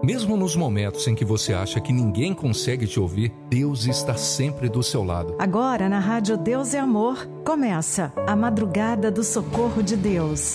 Mesmo nos momentos em que você acha que ninguém consegue te ouvir, Deus está sempre do seu lado. Agora, na Rádio Deus é Amor, começa a Madrugada do Socorro de Deus.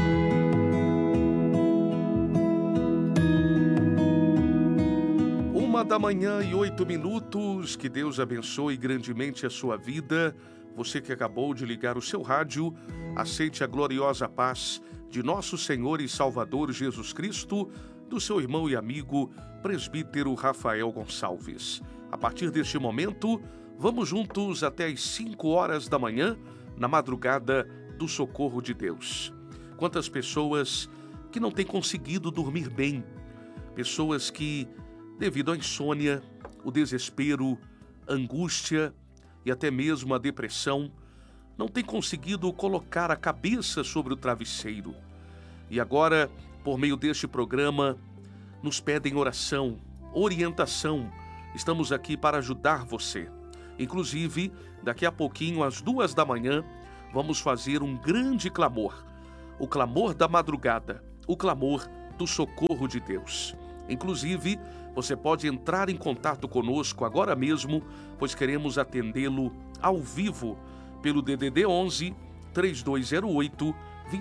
1h08. Que Deus abençoe grandemente a sua vida. Você que acabou de ligar o seu rádio, aceite a gloriosa paz de nosso Senhor e Salvador Jesus Cristo, do seu irmão e amigo, presbítero Rafael Gonçalves. A partir deste momento, vamos juntos até às 5 horas da manhã, na madrugada do Socorro de Deus. Quantas pessoas que não têm conseguido dormir bem, pessoas que, devido à insônia, o desespero, a angústia e até mesmo a depressão, não têm conseguido colocar a cabeça sobre o travesseiro. E agora, por meio deste programa, nos pedem oração, orientação. Estamos aqui para ajudar você. Inclusive, daqui a pouquinho, às 2 da manhã, vamos fazer um grande clamor. O clamor da madrugada, o clamor do socorro de Deus. Inclusive, você pode entrar em contato conosco agora mesmo, pois queremos atendê-lo ao vivo pelo DDD 11 3208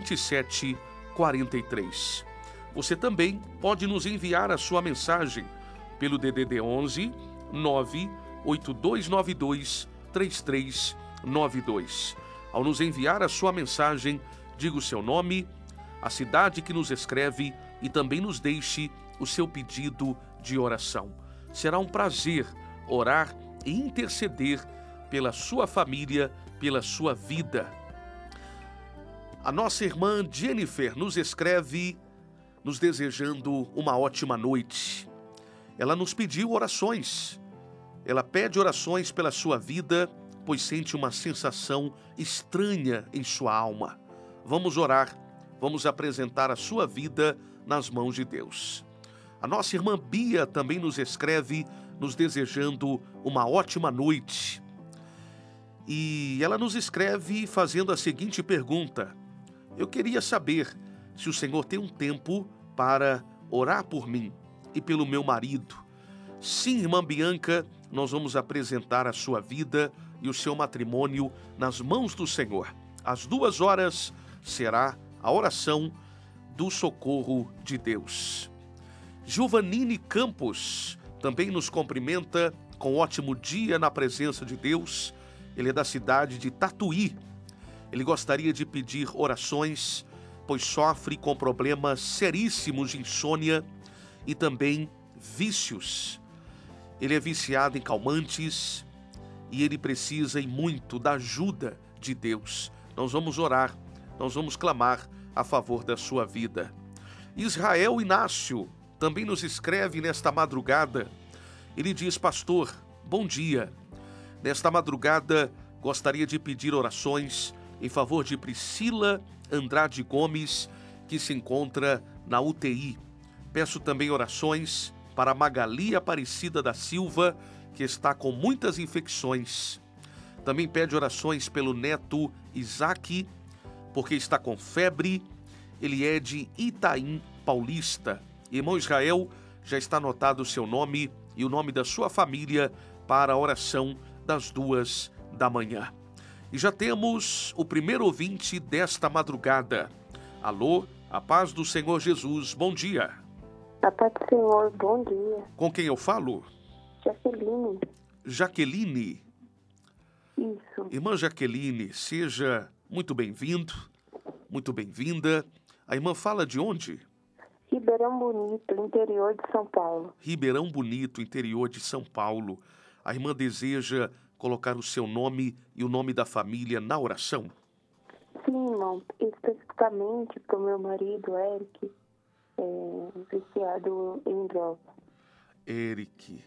2743. Você também pode nos enviar a sua mensagem pelo DDD 11 98292 3392. Ao nos enviar a sua mensagem, diga o seu nome, a cidade que nos escreve e também nos deixe o seu pedido de oração. Será um prazer orar e interceder pela sua família, pela sua vida. A nossa irmã Jennifer nos escreve, nos desejando uma ótima noite. Ela nos pediu orações. Ela pede orações pela sua vida, pois sente uma sensação estranha em sua alma. Vamos orar, vamos apresentar a sua vida nas mãos de Deus. A nossa irmã Bia também nos escreve, nos desejando uma ótima noite. E ela nos escreve fazendo a seguinte pergunta: eu queria saber se o Senhor tem um tempo para orar por mim e pelo meu marido. Sim, irmã Bianca, nós vamos apresentar a sua vida e o seu matrimônio nas mãos do Senhor. Às 2 horas será a oração do socorro de Deus. Giovanine Campos também nos cumprimenta com um ótimo dia na presença de Deus. Ele é da cidade de Tatuí. Ele gostaria de pedir orações, pois sofre com problemas seríssimos de insônia e também vícios. Ele é viciado em calmantes e ele precisa muito da ajuda de Deus. Nós vamos orar, nós vamos clamar a favor da sua vida. Israel Inácio também nos escreve nesta madrugada. Ele diz: pastor, bom dia. Nesta madrugada, gostaria de pedir orações em favor de Priscila Andrade Gomes, que se encontra na UTI. Peço também orações para Magali Aparecida da Silva, que está com muitas infecções. Também pede orações pelo neto Isaac, porque está com febre. Ele é de Itaim Paulista. Irmão Israel, já está anotado o seu nome e o nome da sua família para a oração das 2 da manhã. E já temos o primeiro ouvinte desta madrugada. Alô, a paz do Senhor Jesus, bom dia. A paz do Senhor, bom dia. Com quem eu falo? Jaqueline. Jaqueline. Isso. Irmã Jaqueline, seja muito bem-vindo, muito bem-vinda. A irmã fala de onde? Ribeirão Bonito, interior de São Paulo. Ribeirão Bonito, interior de São Paulo. A irmã deseja colocar o seu nome e o nome da família na oração? Sim, irmão. Especificamente para o meu marido, Eric, viciado em droga. Eric.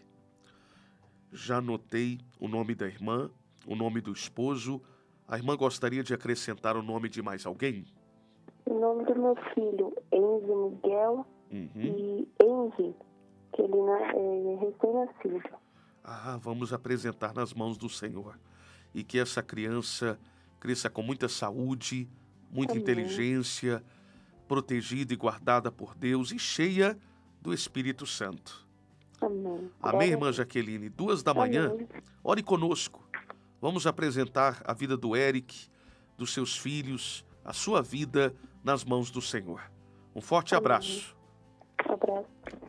Já anotei o nome da irmã, o nome do esposo. A irmã gostaria de acrescentar o nome de mais alguém? O nome do meu filho, Enzo Miguel, e Henry, que ele é recém-nascido. Vamos apresentar nas mãos do Senhor. E que essa criança cresça com muita saúde, muita inteligência, protegida e guardada por Deus e cheia do Espírito Santo. Amém. Amém, irmã Jaqueline? 2h, Amém. ore conosco. Vamos apresentar a vida do Eric, dos seus filhos, a sua vida nas mãos do Senhor. Um forte abraço. Abraço.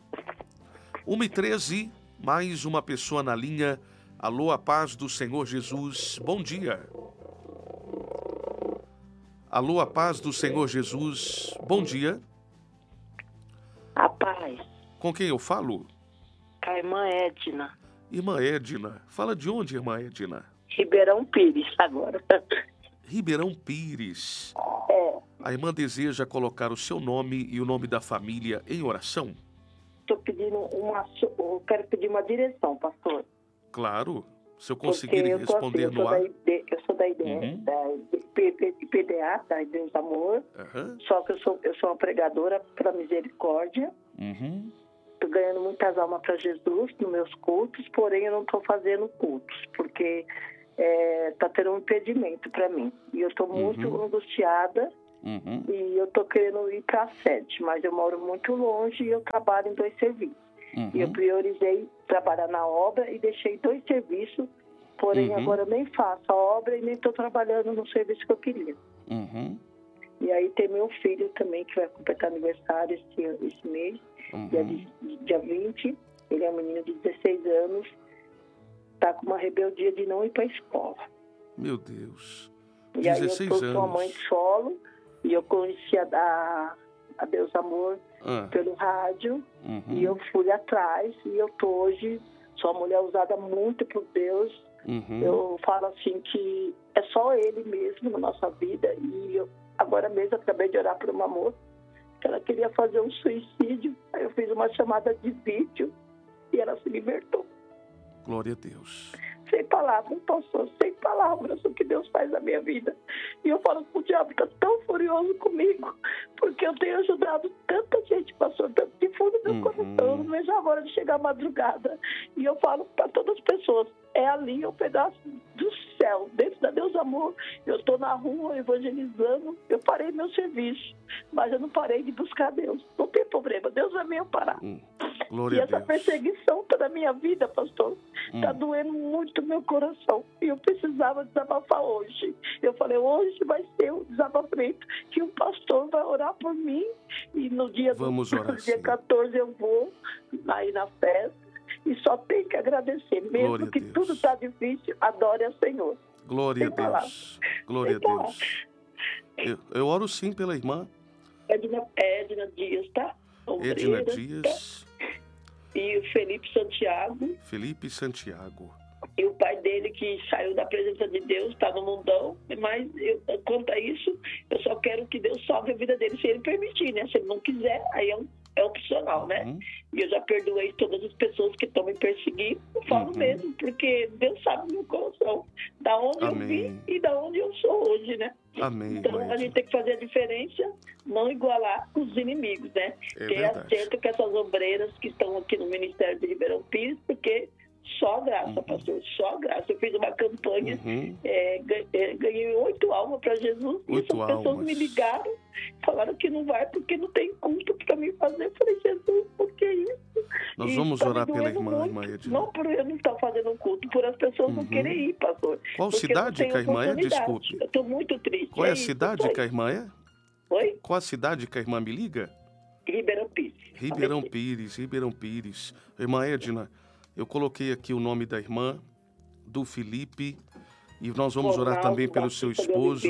1h13, mais uma pessoa na linha. Alô, a paz do Senhor Jesus. Bom dia. Alô, a paz do Senhor Jesus. Bom dia. A paz. Com quem eu falo? Com a irmã Edna. Irmã Edna. Fala de onde, irmã Edna? Ribeirão Pires, agora. Ribeirão Pires. É. A irmã deseja colocar o seu nome e o nome da família em oração? Estou pedindo eu quero pedir uma direção, pastor. Claro. Se eu conseguir responder no ar. Eu sou da ideia, da IPDA, da Deus Amor. Só que eu sou uma pregadora para misericórdia. Estou ganhando muitas almas para Jesus nos meus cultos, porém eu não estou fazendo cultos, porque está tendo um impedimento para mim. E eu estou muito angustiada e eu estou querendo ir para a sede, mas eu moro muito longe e eu trabalho em 2 serviços. E eu priorizei trabalhar na obra e deixei 2 serviços, porém agora eu nem faço a obra e nem estou trabalhando no serviço que eu queria. E aí tem meu filho também, que vai completar aniversário esse mês, dia 20. Ele é um menino de 16 anos, está com uma rebeldia de não ir para a escola. Meu Deus. 16 16 aí eu sou uma mãe solo e eu conheci a Deus Amor pelo rádio e eu fui atrás e eu tô hoje, sou uma mulher usada muito por Deus. Eu falo assim que é só Ele mesmo na nossa vida. E eu agora mesmo acabei de orar por uma moça que ela queria fazer um suicídio. Aí eu fiz uma chamada de vídeo e ela se libertou. Glória a Deus. Sem palavras, pastor, sem palavras o que Deus faz na minha vida. E eu falo que o diabo está tão furioso comigo, porque eu tenho ajudado tanta gente, pastor, tanto de fundo do meu coração. Eu não vejo a hora de chegar à madrugada. E eu falo para todas as pessoas, é ali um pedaço do céu, dentro da Deus Amor. Eu estou na rua evangelizando, eu parei meu serviço, mas eu não parei de buscar Deus. Não tem problema, Deus vai me amparar. Glória E a Deus. essa perseguição está na minha vida, pastor. Está doendo muito meu coração. E eu precisava desabafar hoje. Eu falei, hoje vai ser o desabafamento que o pastor vai orar por mim. E no dia, Vamos orar, no dia sim. 14 eu vou aí na festa. E só tem que agradecer. Mesmo Glória a que Deus. tudo está difícil, adore ao Senhor. Glória a Sem Deus. palavras. Glória a Sem Deus. Eu oro sim pela irmã Edna Dias, tá? Edna Obreira, Dias, tá? E o Felipe Santiago. Felipe Santiago. E o pai dele, que saiu da presença de Deus, está no mundão. Mas quanto a isso, eu só quero que Deus salve a vida dele, se ele permitir, né? Se ele não quiser, aí é opcional, né? E eu já perdoei todas as pessoas que estão me perseguindo. Eu falo mesmo, porque Deus sabe o meu coração. Da onde eu vim e da onde eu sou hoje, né? Amém. Então a gente tem que fazer a diferença, não igualar com os inimigos, né? Ter acerto com essas obreiras que estão aqui no Ministério de Ribeirão Pires, porque só graça, pastor, só graça. Eu fiz uma campanha, ganhei 8 almas para Jesus, e essas pessoas me ligaram, falaram que não vai porque não tem culto para mim fazer. Eu falei, Jesus, por que isso? Nós vamos orar pela irmã Edna. Não por eu não estar fazendo um culto, por as pessoas não querem ir, pastor. Qual cidade que a irmã é? Desculpe. Eu estou muito triste. Qual é a cidade que a irmã é? Oi? Qual a cidade que a irmã me liga? Ribeirão Pires. Ribeirão Pires. Irmã Edna, eu coloquei aqui o nome da irmã, do Felipe, e nós vamos orar também pelo seu esposo.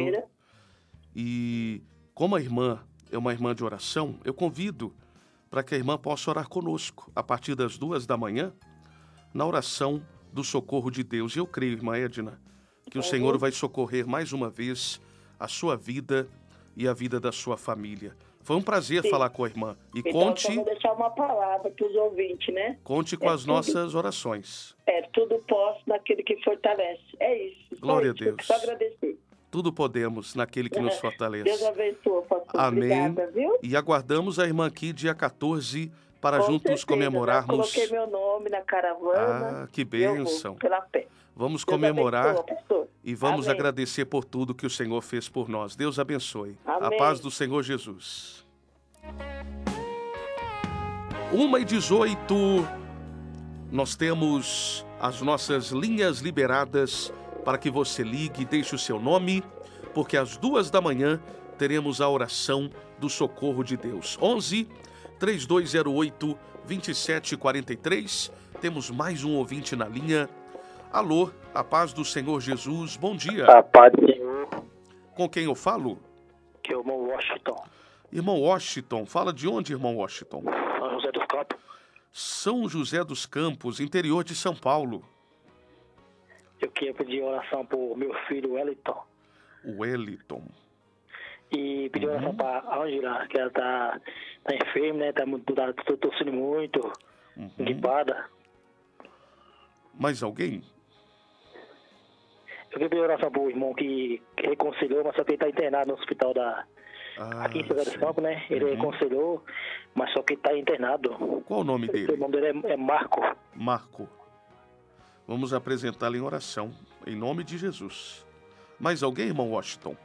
E como a irmã é uma irmã de oração, eu convido para que a irmã possa orar conosco a partir das 2h, na oração do socorro de Deus. E eu creio, irmã Edna, que o Senhor vai socorrer mais uma vez a sua vida e a vida da sua família. Foi um prazer falar com a irmã. E então, conte... vou deixar uma palavra para os ouvintes, né? Conte com as nossas orações. Tudo posso naquele que fortalece. É isso. Glória a Deus. Só agradecer. Tudo podemos naquele que nos fortalece. Deus abençoe, pastor. Amém. Obrigada, viu? E aguardamos a irmã aqui dia 14 para Com juntos certeza, comemorarmos. Eu coloquei meu nome na caravana. Que bênção. Eu vou pela fé. Vamos Deus comemorar abençoe, pastor. e vamos Amém. agradecer por tudo que o Senhor fez por nós. Deus abençoe. Amém. A paz do Senhor Jesus. 1h18, nós temos as nossas linhas liberadas para que você ligue e deixe o seu nome, porque às 2 da manhã teremos a oração do socorro de Deus. 11-3208-2743. Temos mais um ouvinte na linha. Alô, a paz do Senhor Jesus, bom dia. A paz do Senhor. Com quem eu falo? Que é o irmão Washington. Irmão Washington, fala de onde, irmão Washington? São José dos Campos. São José dos Campos, interior de São Paulo. Eu queria pedir oração pro meu filho Wellington. Wellington. E pedir oração pra Ângela, que ela tá enferma, né? Tá tossindo muito, gripada. Mais alguém? Eu queria pedir oração pro irmão que reconciliou, mas só que ele tá internado no hospital aqui em São José dos Campos, né? Ele reconciliou, mas só que ele tá internado. Qual o nome dele? O nome dele é Marco. Marco. Vamos apresentá-lo em oração, em nome de Jesus. Mais alguém, irmão Washington?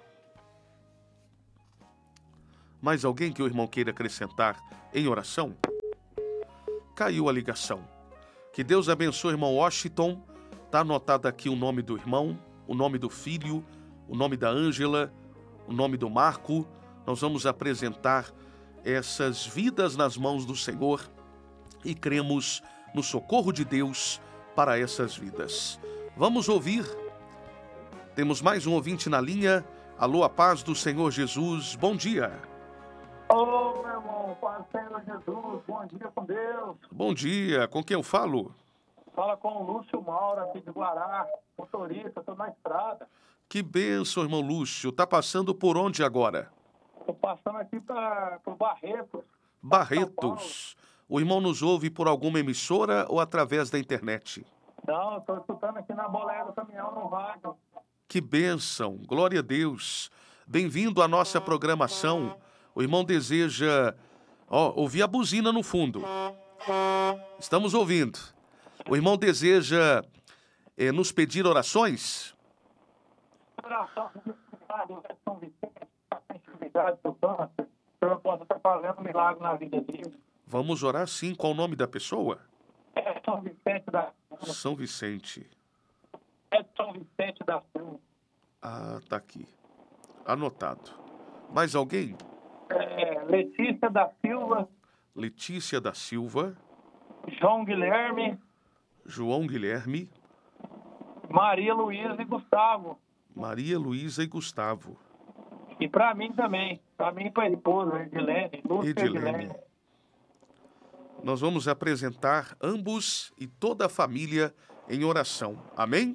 Mais alguém que o irmão queira acrescentar em oração? Caiu a ligação. Que Deus abençoe, irmão Washington. Está anotado aqui o nome do irmão, o nome do filho, o nome da Ângela, o nome do Marco. Nós vamos apresentar essas vidas nas mãos do Senhor e cremos no socorro de Deus para essas vidas. Vamos ouvir. Temos mais um ouvinte na linha. Alô, a paz do Senhor Jesus, bom dia. Ô, meu irmão, paz do Senhor Jesus, bom dia com Deus. Bom dia, com quem eu falo? Fala com o Lúcio Mauro, aqui de Guará, motorista, estou na estrada. Que bênção, irmão Lúcio. Tá passando por onde agora? Estou passando aqui por Barretos. Barretos. O irmão nos ouve por alguma emissora ou através da internet? Não, estou escutando aqui na boleia do caminhão, no rádio. Que bênção, glória a Deus. Bem-vindo à nossa programação. O irmão deseja ouvir a buzina no fundo. Estamos ouvindo. O irmão deseja nos pedir orações? Oração, São Vicente, sensibilidade do câncer. O Senhor possa estar fazendo um milagre na vida dele. Vamos orar sim. Qual o nome da pessoa? É São Vicente da Silva. São Vicente. É São Vicente da Silva. Ah, tá aqui. Anotado. Mais alguém? Letícia da Silva. Letícia da Silva. João Guilherme. João Guilherme. Maria Luísa e Gustavo. Maria Luísa e Gustavo. E para mim também. Para mim e para a esposa, Edilene. Edilene. Nós vamos apresentar ambos e toda a família em oração. Amém?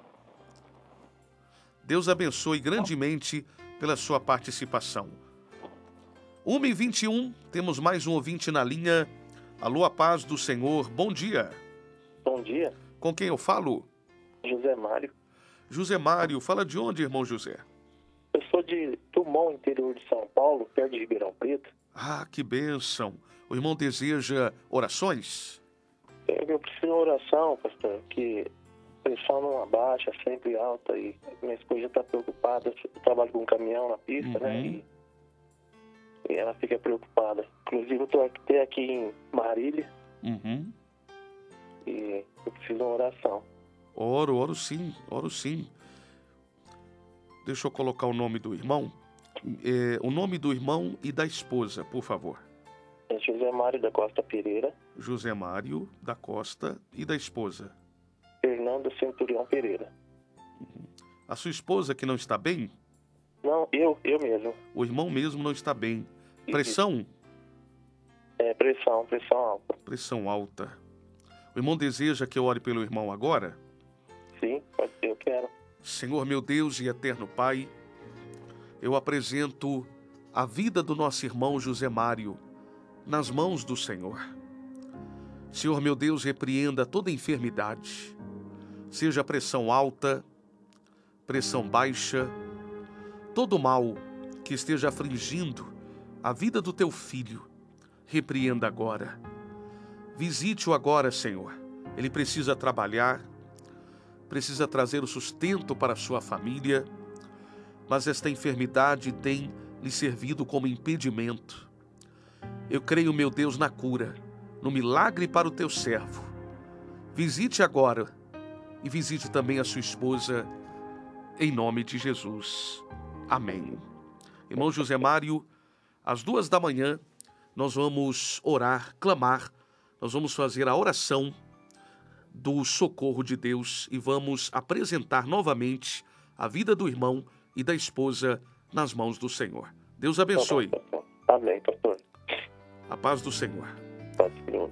Deus abençoe grandemente pela sua participação. 1h21, temos mais um ouvinte na linha. Alô, a paz do Senhor, bom dia. Bom dia. Com quem eu falo? José Mário. José Mário, fala de onde, irmão José? Eu sou de Tumão, interior de São Paulo, perto de Ribeirão Preto. Ah, que bênção. O irmão deseja orações? Eu preciso de oração, pastor, que a pressão não abaixa, é sempre alta e minha esposa está preocupada. Eu trabalho com um caminhão na pista, né? E ela fica preocupada. Inclusive, eu estou até aqui em Marília. E eu preciso de uma oração. Oro sim. Deixa eu colocar o nome do irmão. O nome do irmão e da esposa, por favor. É José Mário da Costa Pereira. José Mário da Costa e da esposa. Fernando Centurião Pereira. A sua esposa que não está bem? Não, eu mesmo. O irmão mesmo não está bem. Pressão? Pressão alta. Pressão alta. O irmão deseja que eu ore pelo irmão agora? Sim, eu quero. Senhor meu Deus e eterno Pai, eu apresento a vida do nosso irmão José Mário nas mãos do Senhor. Senhor meu Deus, repreenda toda enfermidade, seja pressão alta, pressão baixa, todo mal que esteja afligindo a vida do teu filho, repreenda agora. Visite-o agora, Senhor. Ele precisa trabalhar, precisa trazer o sustento para a sua família, mas esta enfermidade tem lhe servido como impedimento. Eu creio, meu Deus, na cura, no milagre para o teu servo. Visite agora e visite também a sua esposa, em nome de Jesus. Amém. Irmão José Mário, às 2h, nós vamos orar, clamar, nós vamos fazer a oração do socorro de Deus e vamos apresentar novamente a vida do irmão e da esposa nas mãos do Senhor. Deus abençoe. Amém, pastor. A paz do Senhor. Paz do Senhor.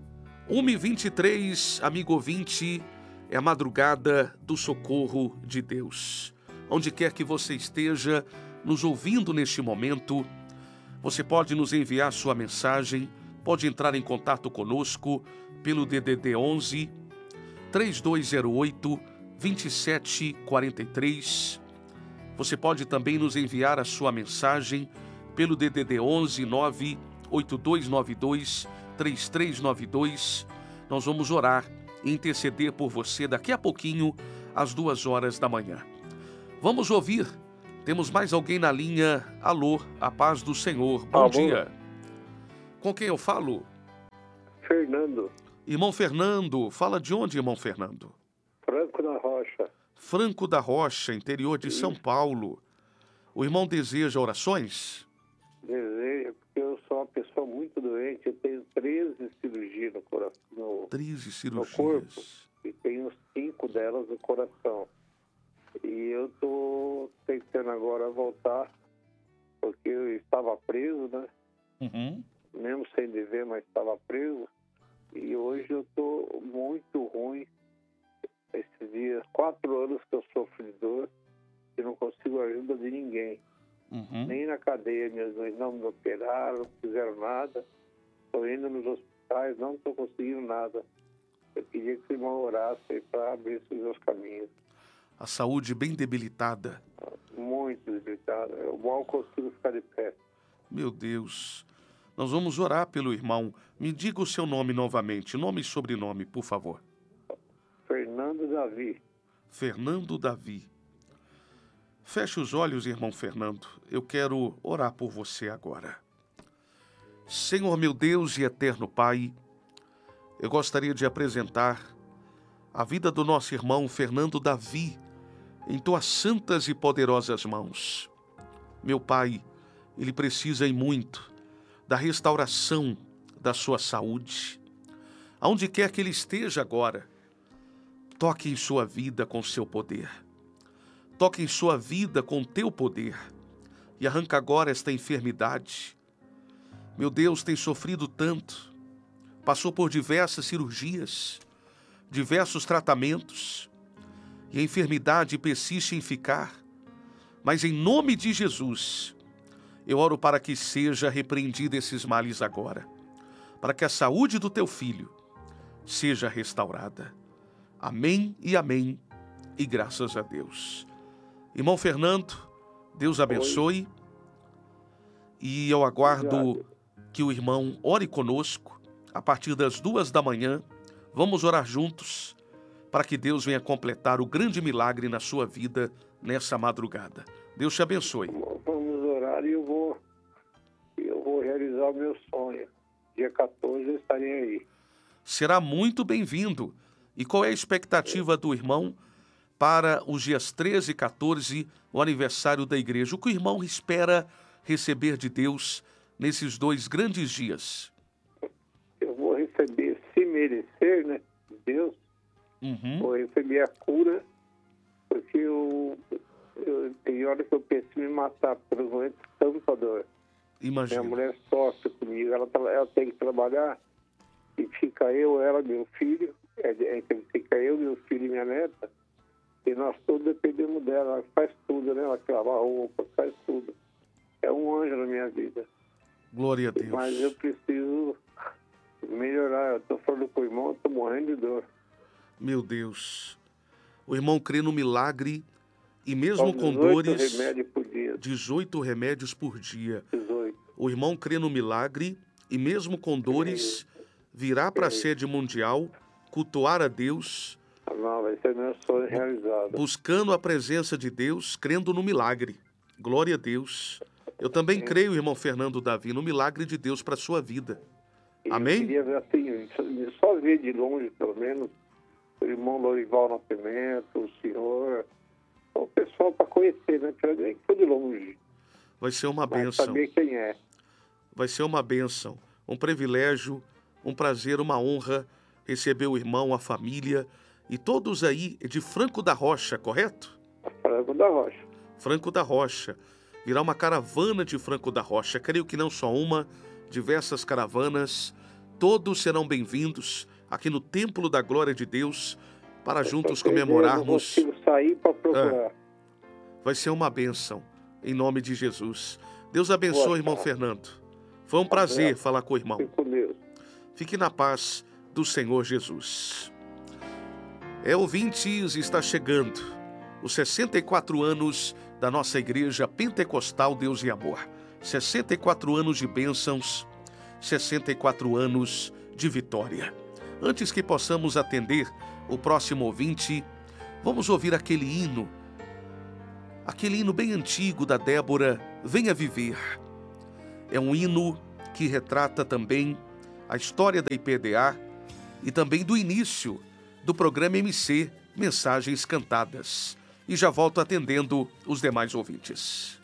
1h23, amigo ouvinte, é a madrugada do socorro de Deus. Onde quer que você esteja nos ouvindo neste momento, você pode nos enviar sua mensagem, pode entrar em contato conosco pelo DDD 11 3208 2743. Você pode também nos enviar a sua mensagem pelo DDD 11 98292 3392. Nós vamos orar e interceder por você daqui a pouquinho, às 2h. Vamos ouvir. Temos mais alguém na linha. Alô, a paz do Senhor. Bom dia. Com quem eu falo? Fernando. Irmão Fernando. Fala de onde, irmão Fernando? Franco da Rocha. Franco da Rocha, interior de São Paulo. O irmão deseja orações? Desejo, porque eu sou uma pessoa muito doente. Eu tenho 13 cirurgias no coração. 13 cirurgias. No corpo. E tenho 5 delas no coração. E eu estou tentando agora voltar, porque eu estava preso, né? Mesmo sem dever, mas estava preso. E hoje eu estou muito ruim. Esses dias, 4 anos que eu sofro de dor e não consigo a ajuda de ninguém. Nem na cadeia, meus dois não me operaram, não fizeram nada. Estou indo nos hospitais, não estou conseguindo nada. Eu queria que o irmão orasse para abrir os meus caminhos. A saúde bem debilitada. Muito debilitada. Eu mal consigo ficar de pé. Meu Deus. Nós vamos orar pelo irmão. Me diga o seu nome novamente. Nome e sobrenome, por favor. Fernando Davi. Fernando Davi. Feche os olhos, irmão Fernando. Eu quero orar por você agora. Senhor, meu Deus e eterno Pai, eu gostaria de apresentar a vida do nosso irmão Fernando Davi em tuas santas e poderosas mãos. Meu Pai, ele precisa e muito da restauração da sua saúde. Aonde quer que ele esteja agora, toque em sua vida com seu poder. Toque em sua vida com teu poder e arranca agora esta enfermidade. Meu Deus, tem sofrido tanto, passou por diversas cirurgias, diversos tratamentos, e a enfermidade persiste em ficar. Mas em nome de Jesus, eu oro para que seja repreendido esses males agora, para que a saúde do teu filho seja restaurada. Amém e amém, e graças a Deus. Irmão Fernando, Deus abençoe. E eu aguardo que o irmão ore conosco a partir das 2h. Vamos orar juntos para que Deus venha completar o grande milagre na sua vida nessa madrugada. Deus te abençoe. Vamos orar e eu vou realizar o meu sonho. Dia 14 eu estarei aí. Será muito bem-vindo. E qual é a expectativa do irmão para os dias 13 e 14, o aniversário da igreja? O que o irmão espera receber de Deus nesses 2 grandes dias? Eu vou receber, se merecer, né, Deus, vou receber a cura, porque tem hora que eu penso em me matar, porque eu não entro tanta dor. Imagina. Minha mulher sofre comigo, ela tem que trabalhar, e fica eu, ela, meu filho, fica eu, meu filho e minha neta, e nós todos dependemos dela. Ela faz tudo, né? Ela lava roupa, faz tudo. É um anjo na minha vida. Glória a Deus. Mas eu preciso melhorar. Eu estou falando com o irmão, eu estou morrendo de dor. Meu Deus. O irmão crê no milagre e mesmo com dores... 18 remédios por dia. 18. O irmão crê no milagre e mesmo com dores virá para a sede mundial, cultuar a Deus... Não, vai ser meu sonho realizado. Buscando a presença de Deus, crendo no milagre. Glória a Deus. Eu também creio, irmão Fernando Davi, no milagre de Deus para a sua vida. Amém? Eu queria, assim, só ver de longe, pelo menos, o irmão Lorival Nascimento, o senhor, o pessoal para conhecer, né? Nem que for de longe. Vai ser uma bênção. Saber quem é. Vai ser uma bênção, um privilégio, um prazer, uma honra receber o irmão, a família e todos aí de Franco da Rocha, correto? Franco da Rocha. Franco da Rocha. Virá uma caravana de Franco da Rocha. Creio que não só uma, diversas caravanas. Todos serão bem-vindos aqui no Templo da Glória de Deus para juntos comemorarmos. Eu não consigo sair para procurar. Vai ser uma bênção, em nome de Jesus. Deus abençoe, irmão Fernando. Foi um prazer falar com o irmão. Fique na paz do Senhor Jesus. Ouvintes, está chegando os 64 anos da nossa Igreja Pentecostal Deus e Amor. 64 anos de bênçãos, 64 anos de vitória. Antes que possamos atender o próximo ouvinte, vamos ouvir aquele hino bem antigo da Débora, Venha Viver. É um hino que retrata também a história da IPDA e também do início do programa MC Mensagens Cantadas. E já volto atendendo os demais ouvintes.